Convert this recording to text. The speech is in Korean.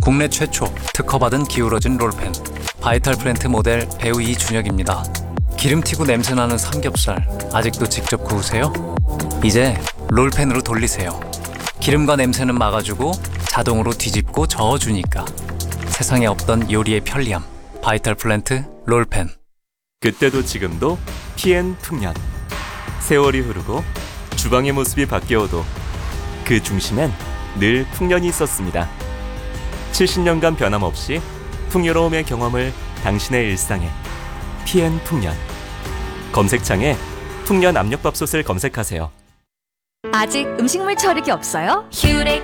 국내 최초 특허받은 기울어진 롤펜 바이탈 플랜트 모델 배우 이준혁입니다. 기름 튀고 냄새나는 삼겹살 아직도 직접 구우세요? 이제 롤펜으로 돌리세요. 기름과 냄새는 막아주고 자동으로 뒤집고 저어주니까 세상에 없던 요리의 편리함 바이탈 플랜트 롤펜. 그때도 지금도 TN 풍년. 세월이 흐르고 주방의 모습이 바뀌어도 그 중심엔 늘 풍년이 있었습니다. 70년간 변함없이 풍요로움의 경험을 당신의 일상에 TN 풍년. 검색창에 풍년 압력밥솥을 검색하세요. 아직 음식물 처리기 없어요? 큐렉